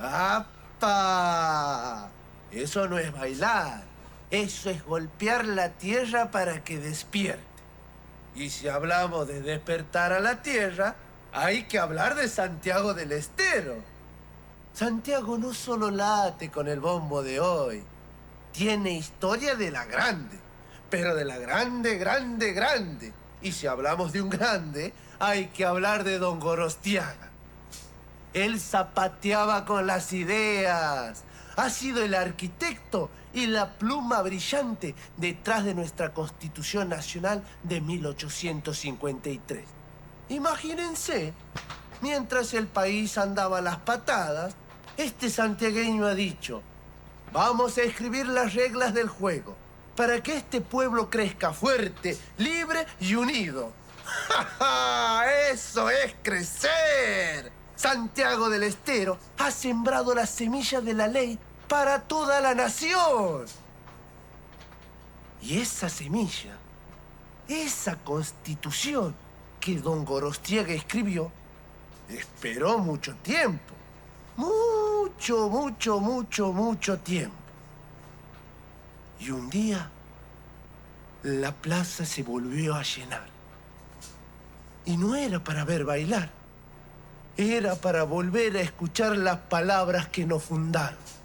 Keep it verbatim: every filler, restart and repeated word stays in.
¡Apa! Eso no es bailar. Eso es golpear la tierra para que despierte. Y si hablamos de despertar a la tierra, hay que hablar de Santiago del Estero. Santiago no solo late con el bombo de hoy. Tiene historia de la grande. Pero de la grande, grande, grande. Y si hablamos de un grande, hay que hablar de don Gorostiaga. Él zapateaba con las ideas. Ha sido el arquitecto y la pluma brillante detrás de nuestra Constitución Nacional de mil ochocientos cincuenta y tres. Imagínense, mientras el país andaba a las patadas, este santiagueño ha dicho: vamos a escribir las reglas del juego para que este pueblo crezca fuerte, libre y unido. ¡Ja, ja! ¡Eso es crecer! Santiago del Estero ha sembrado la semilla de la ley para toda la nación. Y esa semilla, esa constitución que don Gorostiaga escribió, esperó mucho tiempo. Mucho, mucho, mucho, mucho tiempo. Y un día, la plaza se volvió a llenar. Y no era para ver bailar. Era para volver a escuchar las palabras que nos fundaron.